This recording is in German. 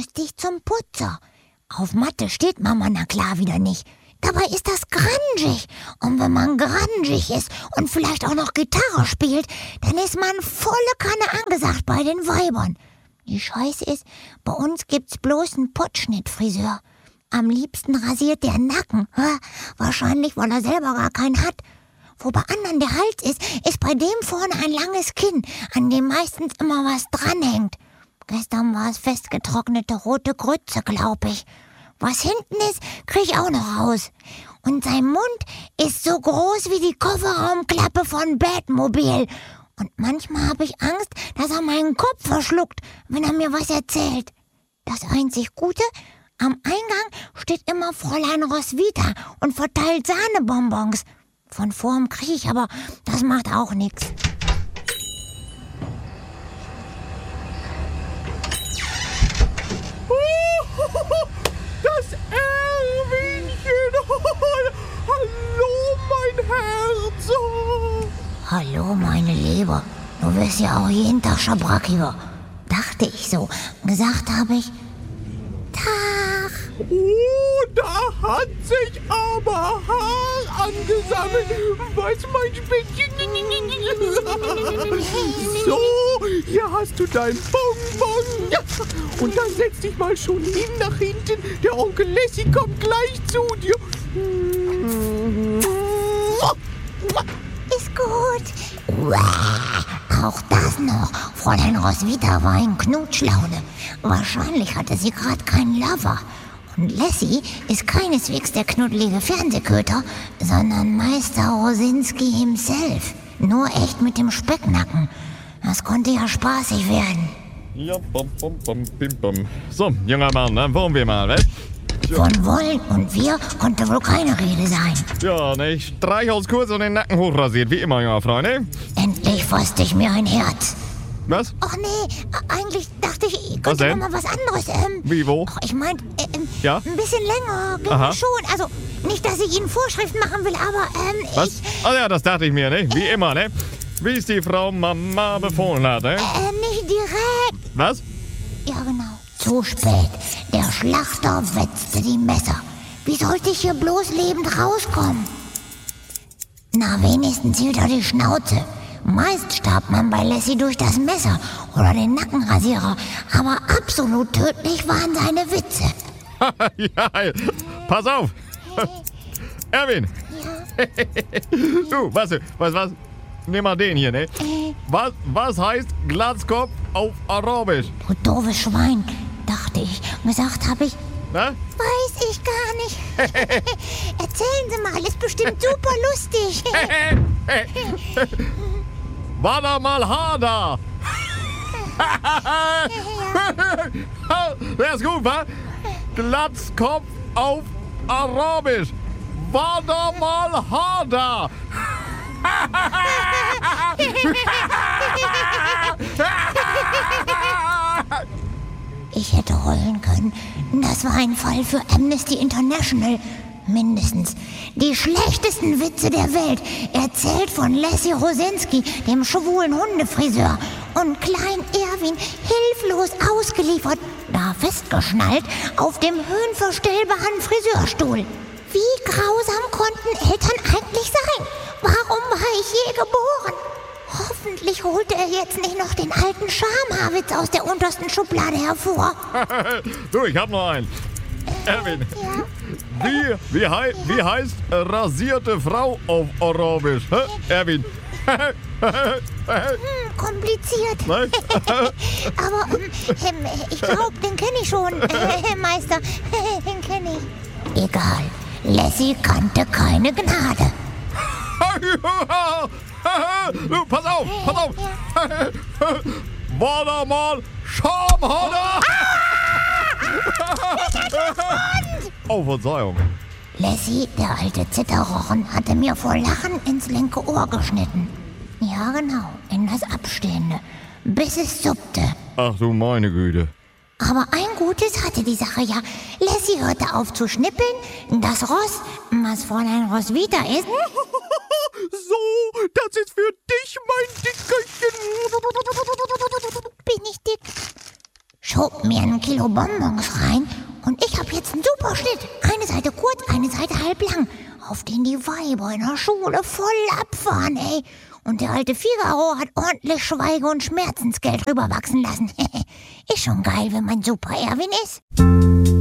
musste ich zum Putzer. Auf Matte steht Mama na klar wieder nicht. Dabei ist das grungig. Und wenn man grungig ist und vielleicht auch noch Gitarre spielt, dann ist man volle Kanne angesagt bei den Weibern. Die Scheiße ist, bei uns gibt's bloß einen Pottschnittfriseur. Am liebsten rasiert der Nacken. Wahrscheinlich, weil er selber gar keinen hat. Wo bei anderen der Hals ist bei dem vorne ein langes Kinn, an dem meistens immer was dranhängt. Gestern war es festgetrocknete rote Grütze, glaub ich. Was hinten ist, krieg ich auch noch raus. Und sein Mund ist so groß wie die Kofferraumklappe von Batmobil. Und manchmal habe ich Angst, dass er meinen Kopf verschluckt, wenn er mir was erzählt. Das einzig Gute, am Eingang steht immer Fräulein Roswitha und verteilt Sahnebonbons. Von vorn krieg ich, aber das macht auch nichts. Das Erwinchen! Hallo, mein Herz! Hallo, meine Leber. Du wirst ja auch jeden Tag schabrackiger. Dachte ich so. Gesagt habe ich, Tag. Oh, da hat sich aber Haar angesammelt. Was, mein Spätzchen? So, hier hast du dein Bonbon. Ja. Und dann setz dich mal schon hin nach hinten. Der Onkel Lassie kommt gleich zu dir. Ist gut. Auch das noch. Fräulein Roswitha war in Knutschlaune. Wahrscheinlich hatte sie gerade keinen Lover. Und Lassie ist keineswegs der knuddelige Fernsehköter, sondern Meister Rosinski himself. Nur echt mit dem Specknacken. Das konnte ja spaßig werden. Ja, bom, bom, bom, bim, bom. So, junger Mann, dann wollen wir mal, was? Von wollen und wir konnte wohl keine Rede sein. Ja, ne, Streichholz kurz und den Nacken hochrasiert, wie immer, junger Freunde. Endlich fasste ich mir ein Herz. Was? Ach nee, eigentlich dachte ich Was könnte denn? noch mal was anderes. Wie, wo? Ach, ich meinte, Ja? ein bisschen länger, Aha. schon. Also, nicht, dass ich Ihnen Vorschriften machen will, aber, Was? Ah ja, das dachte ich mir, ne? Wie immer, ne? Wie es die Frau Mama befohlen hat, ne? nicht direkt. Was? Ja, genau. Zu spät. Der Schlachter wetzte die Messer. Wie sollte ich hier bloß lebend rauskommen? Na, wenigstens hielt er die Schnauze. Meist starb man bei Lassie durch das Messer oder den Nackenrasierer, aber absolut tödlich waren seine Witze. Ja, pass auf. Erwin. Du, was? Nimm mal den hier, ne? Was heißt Glatzkopf auf Arabisch? Du doofes Schwein, dachte ich. Gesagt habe ich, Ne? weiß ich gar nicht. Erzählen Sie mal, ist bestimmt super lustig. War da mal Haar da? Der ist gut, wa? Glatzkopf auf Arabisch. War da mal Haar da? Ich hätte heulen können. Das war ein Fall für Amnesty International. Mindestens. Die schlechtesten Witze der Welt. Erzählt von Lassie Rosinski, dem schwulen Hundefriseur. Und Klein Erwin hilflos ausgeliefert, da festgeschnallt, auf dem höhenverstellbaren Friseurstuhl. Wie grausam konnten Eltern eigentlich sein? Warum war ich je geboren? Hoffentlich holte er jetzt nicht noch den alten Schamhaarwitz aus der untersten Schublade hervor. Du, ich hab noch einen. Erwin, Ja. wie heißt rasierte Frau auf Arabisch? Hä? Erwin. Kompliziert. Nein? Aber ich glaube, den kenne ich schon, Meister. Den kenne ich. Egal. Lassie kannte keine Gnade. Du, pass auf! War da mal Schamhaar? Oh, Verzeihung. Lassie, der alte Zitterrochen, hatte mir vor Lachen ins linke Ohr geschnitten. Ja, genau, in das Abstehende, bis es suppte. Ach du meine Güte. Aber ein Gutes hatte die Sache ja. Lassie hörte auf zu schnippeln. Das Ross, was Fräulein Roswitha ist, So, das ist für dich, mein Dickerchen. bin ich dick. schob mir 1 Kilo Bonbons rein und ich hab jetzt einen super Schnitt. Eine Seite kurz, eine Seite halblang, auf den die Weiber in der Schule voll abfahren, ey. Und der alte Figaro hat ordentlich Schweige- und Schmerzensgeld rüberwachsen lassen. Ist schon geil, wenn man Super Erwin ist.